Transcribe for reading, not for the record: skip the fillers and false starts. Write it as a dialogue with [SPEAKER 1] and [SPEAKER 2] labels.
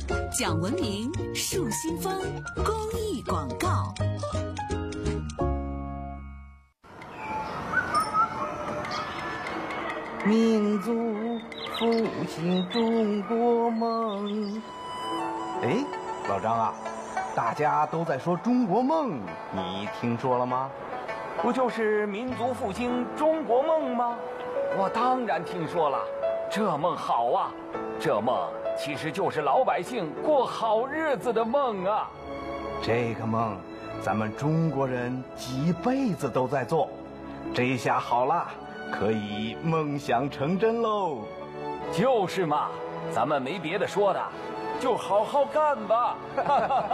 [SPEAKER 1] 讲文明树新风公益广告。
[SPEAKER 2] 民族复兴中国梦。哎，老张啊，大家都在说中国梦，你听说了吗？
[SPEAKER 3] 不就是民族复兴中国梦吗？我当然听说了，这梦好啊！这梦其实就是老百姓过好日子的梦啊！
[SPEAKER 2] 这个梦，咱们中国人几辈子都在做，这下好了，可以梦想成真喽！
[SPEAKER 3] 就是嘛，咱们没别的说的，就好好干吧！